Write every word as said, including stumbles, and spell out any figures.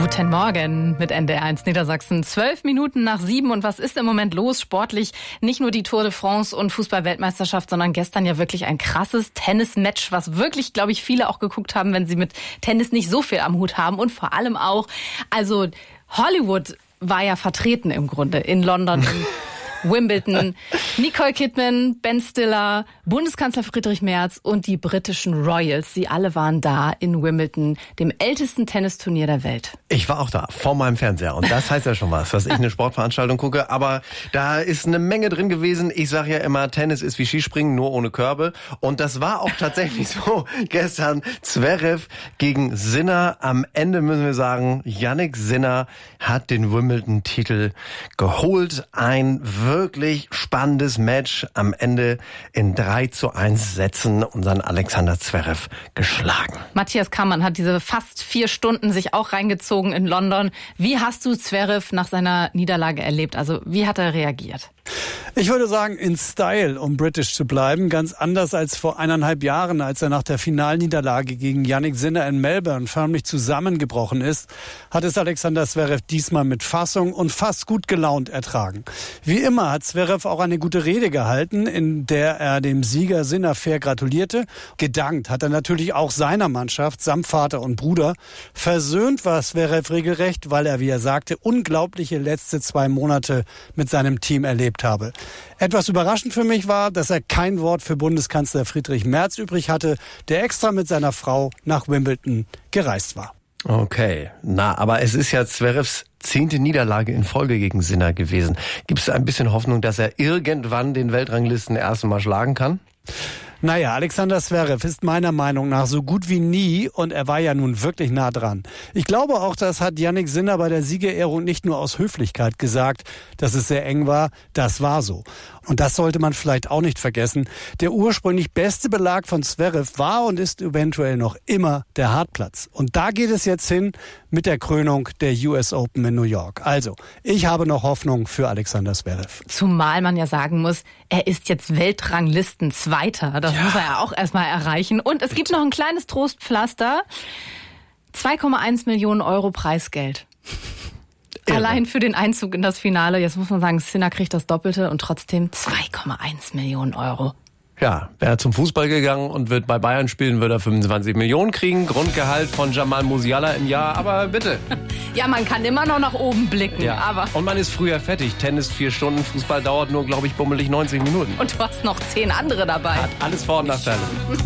Guten Morgen mit N D R eins Niedersachsen. Zwölf Minuten nach sieben. Und was ist im Moment los sportlich? Nicht nur die Tour de France und Fußball-Weltmeisterschaft, sondern gestern ja wirklich ein krasses Tennis-Match, was wirklich, glaube ich, viele auch geguckt haben, wenn sie mit Tennis nicht so viel am Hut haben. Und vor allem auch, also Hollywood war ja vertreten im Grunde in London, in Wimbledon. Nicole Kidman, Ben Stiller, Bundeskanzler Friedrich Merz und die britischen Royals. Sie alle waren da in Wimbledon, dem ältesten Tennisturnier der Welt. Ich war auch da, vor meinem Fernseher. Und das heißt ja schon was, dass ich eine Sportveranstaltung gucke. Aber da ist eine Menge drin gewesen. Ich sage ja immer, Tennis ist wie Skispringen, nur ohne Körbe. Und das war auch tatsächlich so gestern. Zverev gegen Sinner. Am Ende müssen wir sagen, Jannik Sinner hat den Wimbledon-Titel geholt. Ein wirklich spannendes Match. Am Ende in drei zu eins Sätzen unseren Alexander Zverev geschlagen. Matthias Kammann hat diese fast vier Stunden sich auch reingezogen in London. Wie hast du Zverev nach seiner Niederlage erlebt? Also wie hat er reagiert? Ich würde sagen, in Style, um britisch zu bleiben. Ganz anders als vor eineinhalb Jahren, als er nach der Finalniederlage gegen Jannik Sinner in Melbourne förmlich zusammengebrochen ist, hat es Alexander Zverev diesmal mit Fassung und fast gut gelaunt ertragen. Wie immer hat Zverev auch eine gute Rede gehalten, in der er dem Sieger Sinner fair gratulierte. Gedankt hat er natürlich auch seiner Mannschaft, samt Vater und Bruder. Versöhnt war Zverev regelrecht, weil er, wie er sagte, unglaubliche letzte zwei Monate mit seinem Team erlebt habe. Etwas überraschend für mich war, dass er kein Wort für Bundeskanzler Friedrich Merz übrig hatte, der extra mit seiner Frau nach Wimbledon gereist war. Okay, na, aber es ist ja Zverevs zehnte Niederlage in Folge gegen Sinner gewesen. Gibt es ein bisschen Hoffnung, dass er irgendwann den Weltranglisten ersten Mal schlagen kann? Naja, Alexander Zverev ist meiner Meinung nach so gut wie nie und er war ja nun wirklich nah dran. Ich glaube auch, das hat Jannik Sinner bei der Siegerehrung nicht nur aus Höflichkeit gesagt, dass es sehr eng war, das war so. Und das sollte man vielleicht auch nicht vergessen. Der ursprünglich beste Belag von Zverev war und ist eventuell noch immer der Hartplatz. Und da geht es jetzt hin mit der Krönung der U S Open in New York. Also, ich habe noch Hoffnung für Alexander Zverev. Zumal man ja sagen muss, er ist jetzt Weltranglistenzweiter. Das ja. muss er ja auch erstmal erreichen. Und es Bitte. gibt noch ein kleines Trostpflaster. zwei Komma eins Millionen Euro Preisgeld. Irre. Allein für den Einzug in das Finale. Jetzt muss man sagen, Sinner kriegt das Doppelte und trotzdem zwei Komma eins Millionen Euro. Ja, wäre er zum Fußball gegangen und wird bei Bayern spielen, würde er fünfundzwanzig Millionen kriegen. Grundgehalt von Jamal Musiala im Jahr, aber bitte. Ja, man kann immer noch nach oben blicken. Ja. Aber und man ist früher fertig. Tennis vier Stunden, Fußball dauert nur, glaube ich, bummelig neunzig Minuten. Und du hast noch zehn andere dabei. Hat alles Vor- und Nachteile.